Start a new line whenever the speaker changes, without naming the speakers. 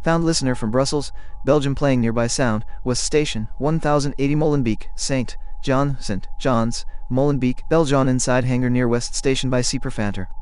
Found listener from Brussels, Belgium playing nearby sound, was station 1080 Molenbeek, St. John, St. John's, Molenbeek, Belgium inside hangar near West Station by Superfanter.